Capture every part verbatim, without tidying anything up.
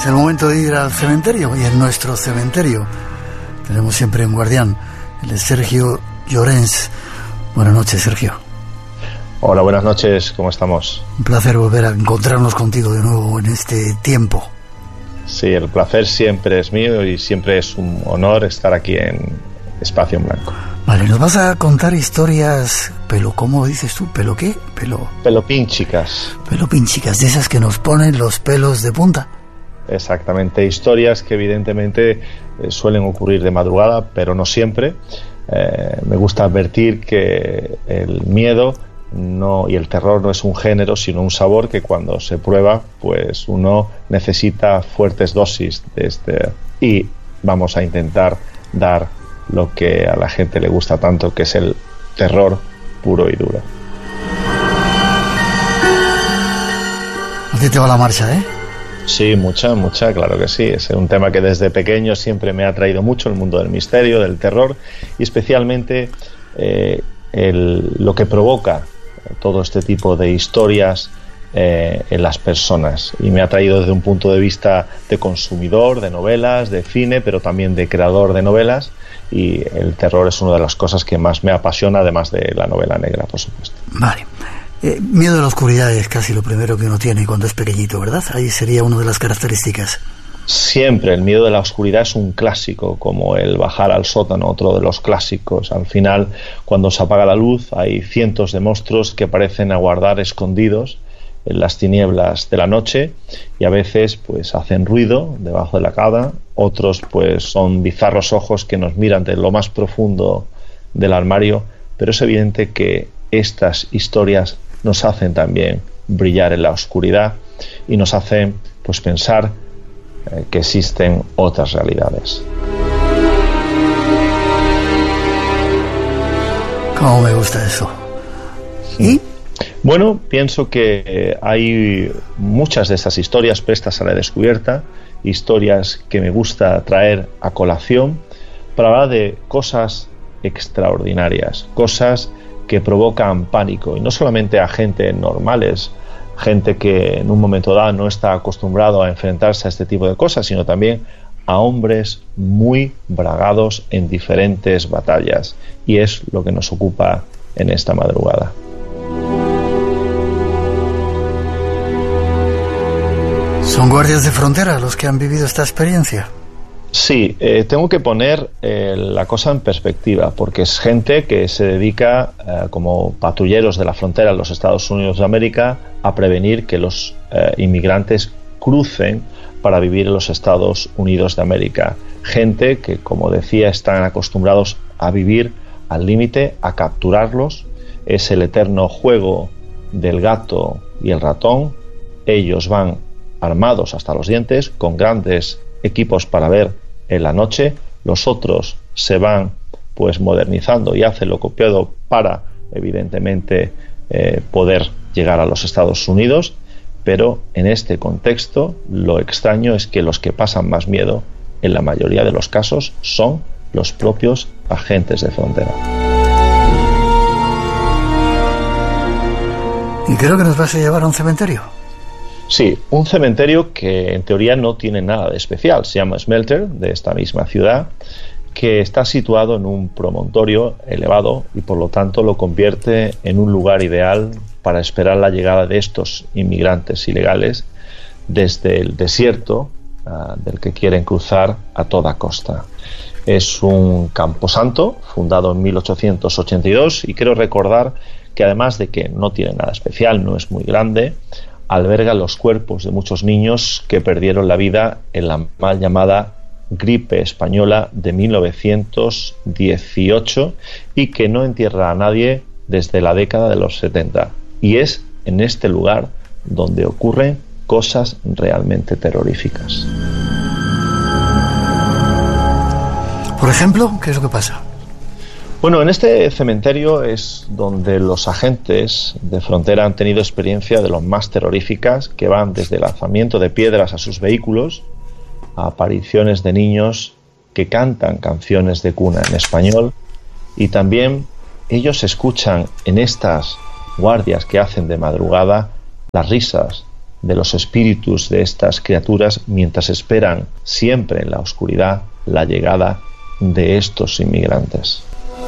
el momento de ir al cementerio, y en nuestro cementerio tenemos siempre un guardián, el de Sergio Llorens. Buenas noches, Sergio. Hola, buenas noches, ¿cómo estamos? Un placer volver a encontrarnos contigo de nuevo en este tiempo. Sí, el placer siempre es mío y siempre es un honor estar aquí en Espacio en Blanco. Vale, nos vas a contar historias, pelo, ¿cómo dices tú? ¿Pelo qué? Pelo... Pelopínchicas. Pelopínchicas, de esas que nos ponen los pelos de punta. Exactamente, historias que evidentemente eh, suelen ocurrir de madrugada, pero no siempre. Eh, me gusta advertir que el miedo no y el terror no es un género, sino un sabor que cuando se prueba, pues uno necesita fuertes dosis de este, y vamos a intentar dar lo que a la gente le gusta tanto, que es el terror puro y duro. A ti te va la marcha, ¿eh? Sí, mucha, mucha, claro que sí. Es un tema que desde pequeño siempre me ha atraído mucho, el mundo del misterio, del terror, y especialmente eh, el, lo que provoca todo este tipo de historias eh, en las personas. Y me ha atraído desde un punto de vista de consumidor, de novelas, de cine, pero también de creador de novelas. Y el terror es una de las cosas que más me apasiona, además de la novela negra, por supuesto. Vale. Eh, miedo a la oscuridad es casi lo primero que uno tiene cuando es pequeñito, ¿verdad? Ahí sería una de las características. Siempre el miedo de la oscuridad es un clásico, como el bajar al sótano, otro de los clásicos. Al final, cuando se apaga la luz, hay cientos de monstruos que parecen aguardar escondidos en las tinieblas de la noche, y a veces pues hacen ruido debajo de la cama, otros pues son bizarros ojos que nos miran de lo más profundo del armario, pero es evidente que estas historias nos hacen también brillar en la oscuridad y nos hacen pues pensar eh, que existen otras realidades. ¿Cómo me gusta eso? ¿Y? Bueno, pienso que eh, hay muchas de esas historias prestas a la descubierta, historias que me gusta traer a colación para hablar de cosas extraordinarias, cosas que provocan pánico, y no solamente a gente normales, gente que en un momento dado no está acostumbrado a enfrentarse a este tipo de cosas, sino también a hombres muy bragados en diferentes batallas, y es lo que nos ocupa en esta madrugada. ¿Son guardias de frontera los que han vivido esta experiencia? Sí, eh, tengo que poner eh, la cosa en perspectiva, porque es gente que se dedica eh, como patrulleros de la frontera en los Estados Unidos de América a prevenir que los eh, inmigrantes crucen para vivir en los Estados Unidos de América. Gente que, como decía, están acostumbrados a vivir al límite, a capturarlos. Es el eterno juego del gato y el ratón. Ellos van armados hasta los dientes, con grandes equipos para ver en la noche. Los otros se van pues modernizando y hacen lo copiado para evidentemente eh, poder llegar a los Estados Unidos, pero en este contexto lo extraño es que los que pasan más miedo en la mayoría de los casos son los propios agentes de frontera. Y creo que nos vas a llevar a un cementerio. Sí, un cementerio que en teoría no tiene nada de especial. Se llama Smelter, de esta misma ciudad, que está situado en un promontorio elevado y por lo tanto lo convierte en un lugar ideal para esperar la llegada de estos inmigrantes ilegales desde el desierto uh, del que quieren cruzar a toda costa. Es un camposanto fundado en mil ochocientos ochenta y dos y quiero recordar que además de que no tiene nada especial, no es muy grande, alberga los cuerpos de muchos niños que perdieron la vida en la mal llamada gripe española de mil novecientos dieciocho y que no entierra a nadie desde la década de los setenta. Y es en este lugar donde ocurren cosas realmente terroríficas. Por ejemplo, ¿qué es lo que pasa? Bueno, en este cementerio es donde los agentes de frontera han tenido experiencia de lo más terroríficas, que van desde el lanzamiento de piedras a sus vehículos a apariciones de niños que cantan canciones de cuna en español, y también ellos escuchan en estas guardias que hacen de madrugada las risas de los espíritus de estas criaturas mientras esperan siempre en la oscuridad la llegada de estos inmigrantes.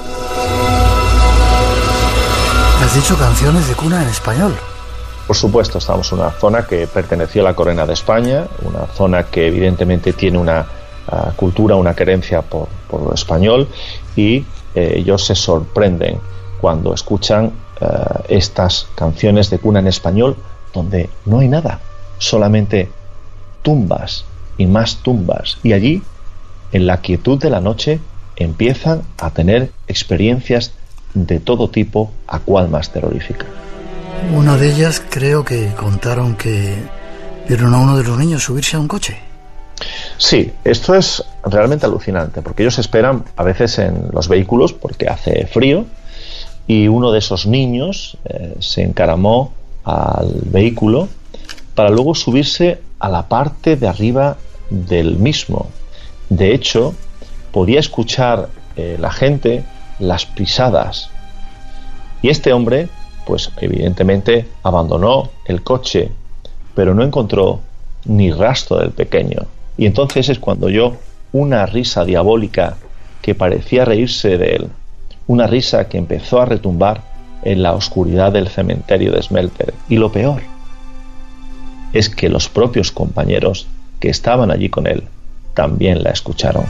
Has dicho canciones de cuna en español. Por supuesto, estamos en una zona que perteneció a la Corona de España, una zona que evidentemente tiene una uh, cultura, una querencia por, por lo español, y eh, ellos se sorprenden cuando escuchan uh, estas canciones de cuna en español, donde no hay nada, solamente tumbas y más tumbas, y allí, en la quietud de la noche, empiezan a tener experiencias de todo tipo, a cual más terrorífica. Una de ellas creo que contaron que vieron a uno de los niños subirse a un coche. Sí, esto es realmente alucinante, porque ellos esperan a veces en los vehículos porque hace frío, y uno de esos niños eh, se encaramó al vehículo para luego subirse a la parte de arriba del mismo. De hecho, podía escuchar eh, la gente las pisadas, y este hombre pues evidentemente abandonó el coche, pero no encontró ni rastro del pequeño, y entonces es cuando oyó una risa diabólica que parecía reírse de él, una risa que empezó a retumbar en la oscuridad del cementerio de Smelter. Y lo peor es que los propios compañeros que estaban allí con él también la escucharon.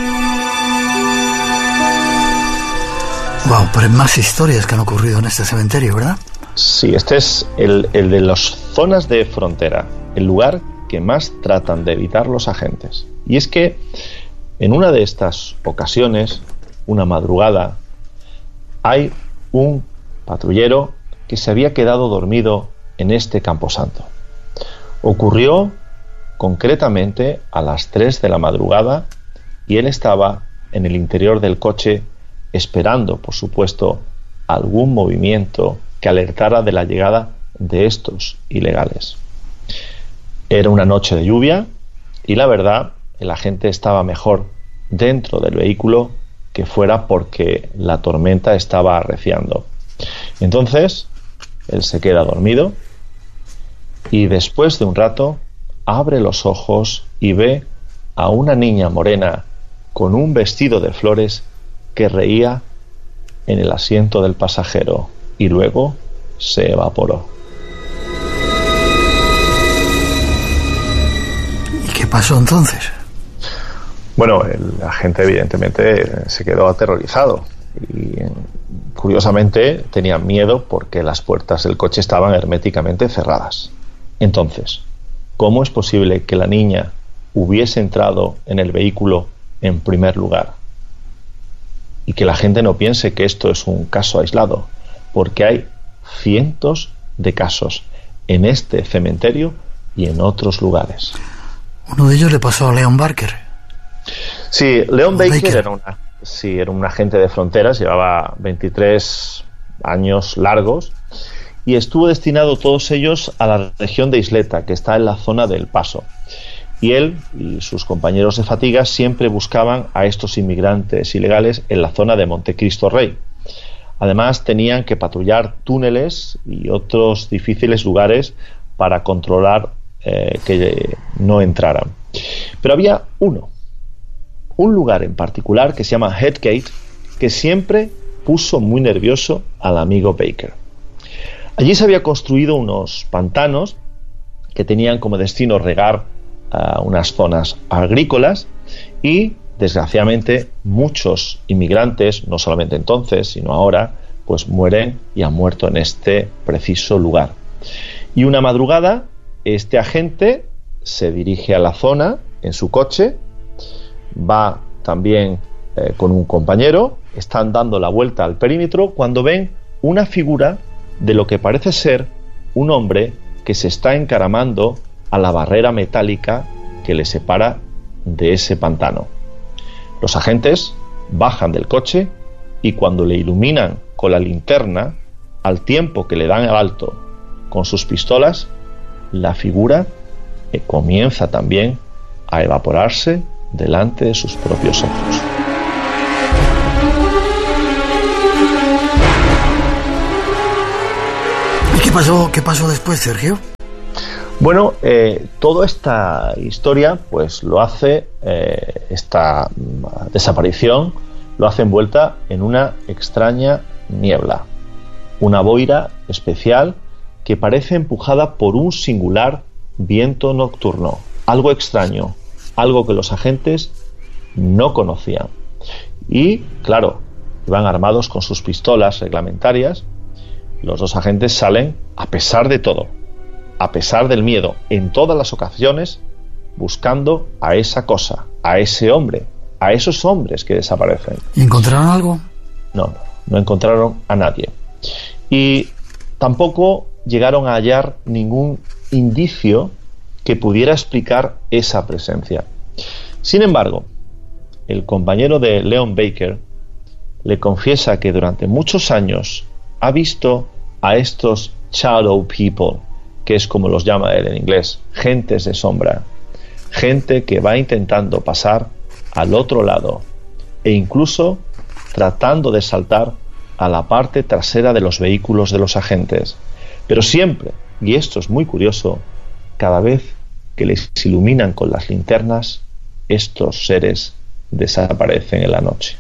Wow, pero hay más historias que han ocurrido en este cementerio, ¿verdad? Sí, este es el, el de las zonas de frontera, el lugar que más tratan de evitar los agentes. Y es que en una de estas ocasiones, una madrugada, hay un patrullero que se había quedado dormido en este camposanto. Ocurrió concretamente a las tres de la madrugada, y él estaba en el interior del coche esperando, por supuesto, algún movimiento que alertara de la llegada de estos ilegales. Era una noche de lluvia, y la verdad, el agente estaba mejor dentro del vehículo que fuera, porque la tormenta estaba arreciando. Entonces, él se queda dormido, y después de un rato abre los ojos y ve a una niña morena con un vestido de flores que reía en el asiento del pasajero, y luego se evaporó. ¿Y qué pasó entonces? Bueno, el agente evidentemente se quedó aterrorizado, y curiosamente tenía miedo porque las puertas del coche estaban herméticamente cerradas. Entonces, ¿cómo es posible que la niña hubiese entrado en el vehículo en primer lugar? Y que la gente no piense que esto es un caso aislado, porque hay cientos de casos en este cementerio y en otros lugares. Uno de ellos le pasó a Leon Barker. Sí, Leon Baker, Baker. Era, una, sí, era un agente de fronteras, llevaba veintitrés años largos, y estuvo destinado todos ellos a la región de Isleta, que está en la zona del Paso. Y él y sus compañeros de fatiga siempre buscaban a estos inmigrantes ilegales en la zona de Montecristo Rey. Además, tenían que patrullar túneles y otros difíciles lugares para controlar eh, que no entraran. Pero había uno, un lugar en particular que se llama Headgate, que siempre puso muy nervioso al amigo Baker. Allí se había construido unos pantanos que tenían como destino regar uh, unas zonas agrícolas, y desgraciadamente muchos inmigrantes, no solamente entonces sino ahora, pues mueren y han muerto en este preciso lugar. Y una madrugada este agente se dirige a la zona en su coche, va también eh, con un compañero, están dando la vuelta al perímetro cuando ven una figura de lo que parece ser un hombre que se está encaramando a la barrera metálica que le separa de ese pantano. Los agentes bajan del coche, y cuando le iluminan con la linterna, al tiempo que le dan el alto con sus pistolas, la figura eh, comienza también a evaporarse delante de sus propios ojos. ¿Y qué pasó, qué pasó después, Sergio? Bueno, eh, toda esta historia pues lo hace, eh, esta desaparición, lo hace envuelta en una extraña niebla, una boira especial que parece empujada por un singular viento nocturno, algo extraño, algo que los agentes no conocían. Y, claro, iban armados con sus pistolas reglamentarias. Los dos agentes salen, a pesar de todo, a pesar del miedo, en todas las ocasiones, buscando a esa cosa, a ese hombre, a esos hombres que desaparecen. ¿Y encontraron algo? No, no, no encontraron a nadie. Y tampoco llegaron a hallar ningún indicio que pudiera explicar esa presencia. Sin embargo, el compañero de Leon Baker le confiesa que durante muchos años ha visto a estos shadow people, que es como los llama él en inglés, gentes de sombra, gente que va intentando pasar al otro lado e incluso tratando de saltar a la parte trasera de los vehículos de los agentes. Pero siempre, y esto es muy curioso, cada vez que les iluminan con las linternas, estos seres desaparecen en la noche.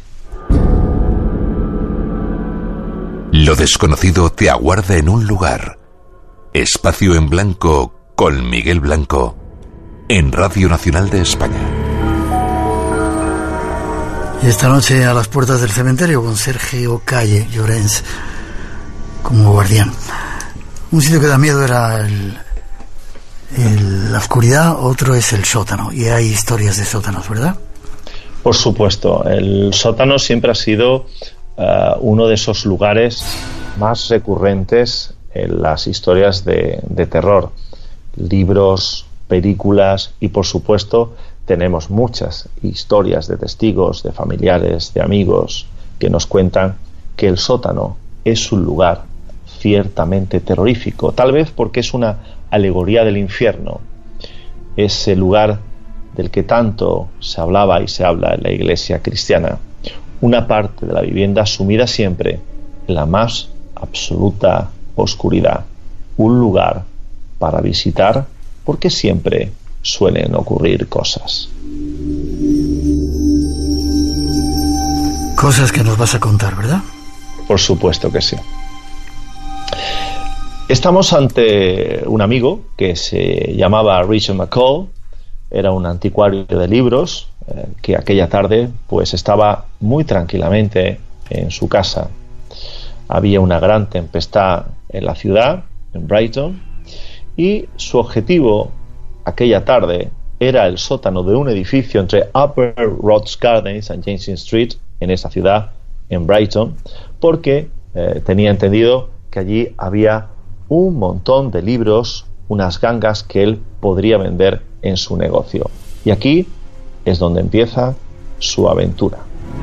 Lo desconocido te aguarda en un lugar. Espacio en Blanco con Miguel Blanco en Radio Nacional de España. Y esta noche a las puertas del cementerio con Sergio Calle Llorens como guardián. Un sitio que da miedo era el, el, la oscuridad, otro es el sótano, y hay historias de sótanos, ¿verdad? Por supuesto, el sótano siempre ha sido uh, uno de esos lugares más recurrentes en las historias de, de terror, libros, películas, y por supuesto tenemos muchas historias de testigos, de familiares, de amigos que nos cuentan que el sótano es un lugar ciertamente terrorífico, tal vez porque es una alegoría del infierno, ese lugar del que tanto se hablaba y se habla en la iglesia cristiana, una parte de la vivienda sumida siempre en la más absoluta oscuridad, un lugar para visitar porque siempre suelen ocurrir cosas. Cosas que nos vas a contar, ¿verdad? Por supuesto que sí. Estamos ante un amigo que se llamaba Richard McCall, era un anticuario de libros eh, que aquella tarde pues estaba muy tranquilamente en su casa. Había una gran tempestad en la ciudad, en Brighton, y su objetivo aquella tarde era el sótano de un edificio entre Upper Roads Gardens y James Street, en esa ciudad, en Brighton, porque eh, tenía entendido que allí había un montón de libros, unas gangas que él podría vender en su negocio. Y aquí es donde empieza su aventura.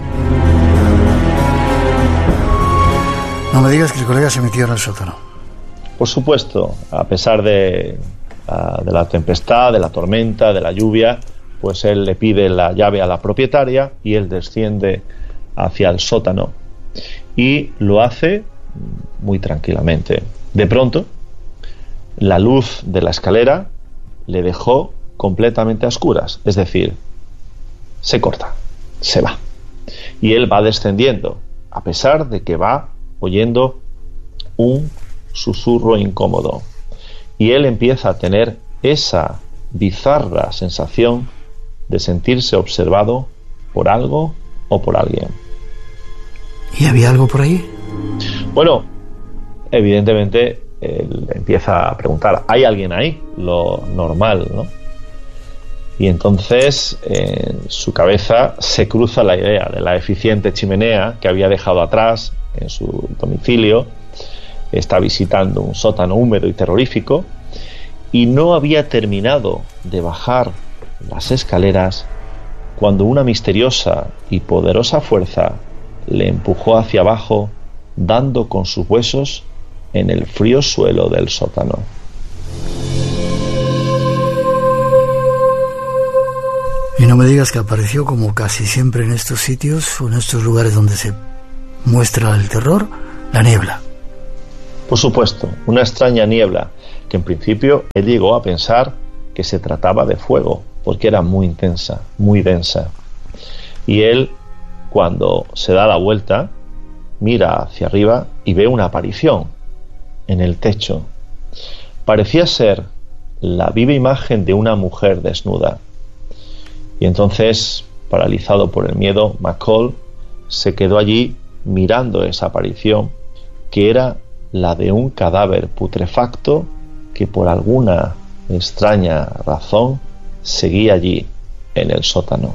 No me digas que el colega se metió en el sótano. Por supuesto, a pesar de, uh, de la tempestad, de la tormenta, de la lluvia, pues él le pide la llave a la propietaria y él desciende hacia el sótano. Y lo hace muy tranquilamente. De pronto, la luz de la escalera le dejó completamente a oscuras, es decir, se corta, se va. Y él va descendiendo, a pesar de que va oyendo un susurro incómodo. Y él empieza a tener esa bizarra sensación de sentirse observado por algo o por alguien. ¿Y había algo por ahí? Bueno, evidentemente él empieza a preguntar, ¿hay alguien ahí? Lo normal, ¿no? Y entonces en su cabeza se cruza la idea de la eficiente chimenea que había dejado atrás en su domicilio. Está visitando un sótano húmedo y terrorífico y no había terminado de bajar las escaleras cuando una misteriosa y poderosa fuerza le empujó hacia abajo, dando con sus huesos en el frío suelo del sótano. Y no me digas que apareció, como casi siempre en estos sitios o en estos lugares donde se muestra el terror, la niebla. Por supuesto, una extraña niebla que en principio él llegó a pensar que se trataba de fuego, porque era muy intensa, muy densa. Y él, cuando se da la vuelta, mira hacia arriba y ve una aparición en el techo. Parecía ser la viva imagen de una mujer desnuda. Y entonces, paralizado por el miedo, McCall se quedó allí mirando esa aparición, que era la de un cadáver putrefacto que por alguna extraña razón seguía allí en el sótano.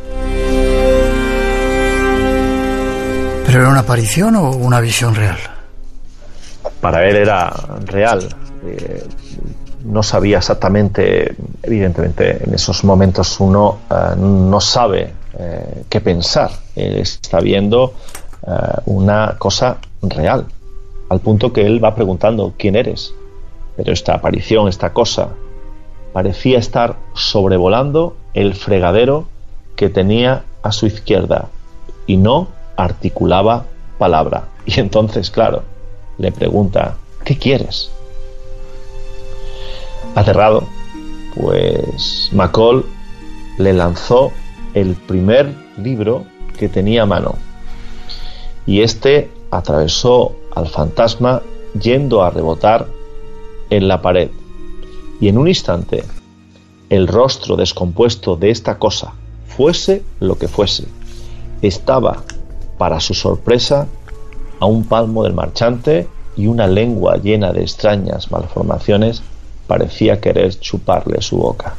¿Pero era una aparición o una visión real? Para él era real. Eh, no sabía exactamente, evidentemente en esos momentos uno uh, no sabe uh, qué pensar. Él está viendo uh, una cosa real, al punto que él va preguntando ¿quién eres? Pero esta aparición, esta cosa, parecía estar sobrevolando el fregadero que tenía a su izquierda y no articulaba palabra. Y entonces, claro, le pregunta ¿qué quieres? Aterrado, pues McCall le lanzó el primer libro que tenía a mano, y este atravesó al fantasma yendo a rebotar en la pared, y en un instante el rostro descompuesto de esta cosa, fuese lo que fuese, estaba, para su sorpresa, a un palmo del marchante, y una lengua llena de extrañas malformaciones parecía querer chuparle su boca.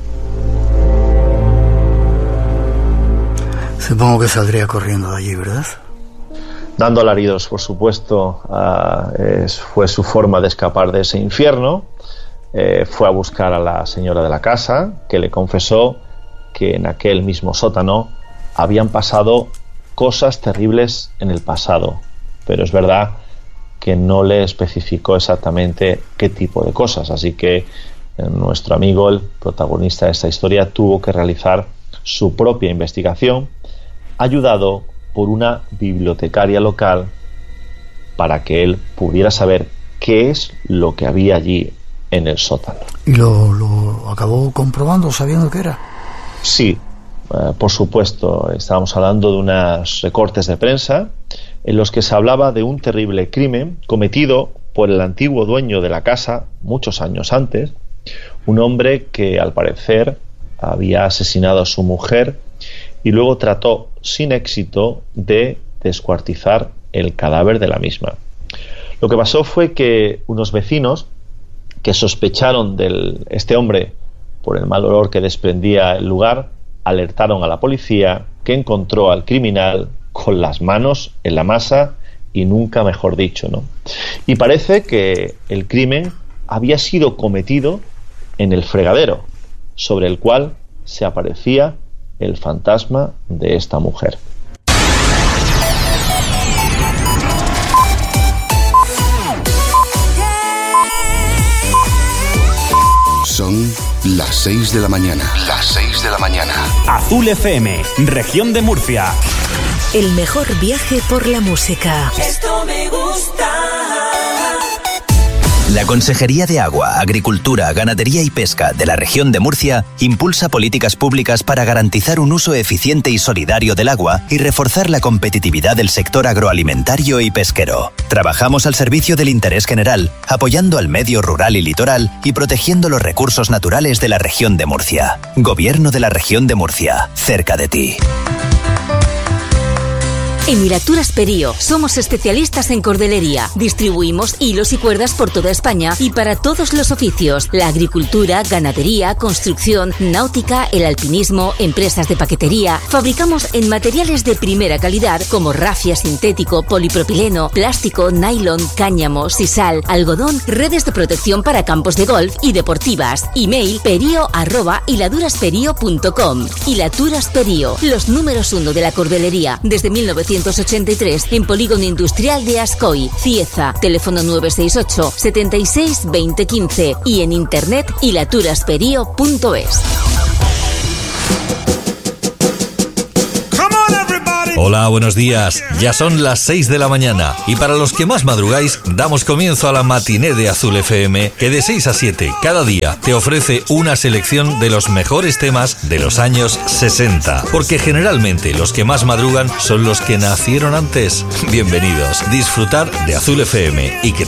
Supongo que saldría corriendo de allí, ¿verdad? Dando alaridos, por supuesto. Uh, es, fue su forma de escapar de ese infierno. Eh, fue a buscar a la señora de la casa, que le confesó que en aquel mismo sótano habían pasado cosas terribles en el pasado, pero es verdad que no le especificó exactamente qué tipo de cosas, así que eh, nuestro amigo, el protagonista de esta historia, tuvo que realizar su propia investigación, ayudado por una bibliotecaria local, para que él pudiera saber qué es lo que había allí en el sótano. ¿Y lo, lo acabó comprobando, sabiendo qué era? Sí, eh, por supuesto. Estábamos hablando de unos recortes de prensa en los que se hablaba de un terrible crimen cometido por el antiguo dueño de la casa muchos años antes, un hombre que al parecer había asesinado a su mujer y luego trató sin éxito de descuartizar el cadáver de la misma. Lo que pasó fue que unos vecinos que sospecharon de este hombre por el mal olor que desprendía el lugar, alertaron a la policía, que encontró al criminal con las manos en la masa, y nunca mejor dicho, ¿no? Y parece que el crimen había sido cometido en el fregadero, sobre el cual se aparecía el fantasma de esta mujer. Son las seis de la mañana. Las seis de la mañana. Azul F M, región de Murcia. El mejor viaje por la música. Esto me gusta. La Consejería de Agua, Agricultura, Ganadería y Pesca de la región de Murcia impulsa políticas públicas para garantizar un uso eficiente y solidario del agua y reforzar la competitividad del sector agroalimentario y pesquero. Trabajamos al servicio del interés general, apoyando al medio rural y litoral y protegiendo los recursos naturales de la región de Murcia. Gobierno de la región de Murcia, cerca de ti. En Hilaturas Perío somos especialistas en cordelería. Distribuimos hilos y cuerdas por toda España y para todos los oficios: la agricultura, ganadería, construcción, náutica, el alpinismo, empresas de paquetería. Fabricamos en materiales de primera calidad como rafia sintético, polipropileno, plástico, nylon, cáñamo, sisal, algodón, redes de protección para campos de golf y deportivas. Email perio arroba hiladurasperio punto com. Hilaturas Perío, los números uno de la cordelería desde mil novecientos ochenta y tres en Polígono Industrial de Ascoy, Cieza. Teléfono nueve seis ocho, setenta y seis, veinte quince y en internet hilaturasperio punto es. Come on everybody. Hola, buenos días. Ya son las seis de la mañana y para los que más madrugáis, damos comienzo a la matiné de Azul F M, que de seis a siete cada día te ofrece una selección de los mejores temas de los años sesenta. Porque generalmente los que más madrugan son los que nacieron antes. Bienvenidos. Disfrutar de Azul F M y que